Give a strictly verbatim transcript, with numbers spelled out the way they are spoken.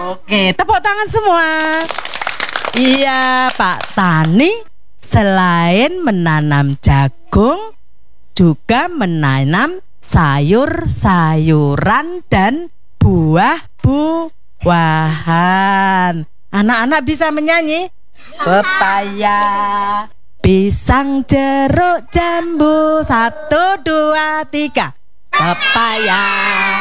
Oke, tepuk tangan semua. Iya, Pak Tani selain menanam jagung juga menanam sayur-sayuran dan buah-buahan. Anak-anak bisa menyanyi? Pepaya, pisang, jeruk, jambu. Satu, dua, tiga. Pepaya,